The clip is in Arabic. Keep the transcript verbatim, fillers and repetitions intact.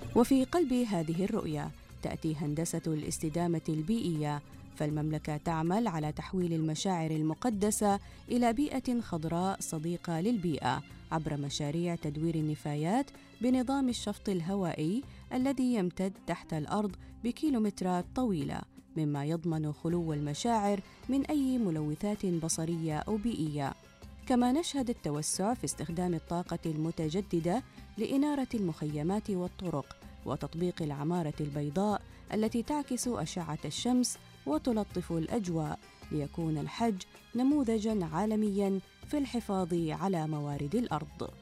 وفي قلب هذه الرؤية تأتي هندسة الاستدامة البيئية، فالمملكة تعمل على تحويل المشاعر المقدسة إلى بيئة خضراء صديقة للبيئة عبر مشاريع تدوير النفايات بنظام الشفط الهوائي الذي يمتد تحت الأرض بكيلومترات طويلة، مما يضمن خلو المشاعر من أي ملوثات بصرية أو بيئية. كما نشهد التوسع في استخدام الطاقة المتجددة لإنارة المخيمات والطرق، وتطبيق العمارة البيضاء التي تعكس أشعة الشمس وتلطف الأجواء، ليكون الحج نموذجاً عالمياً في الحفاظ على موارد الأرض.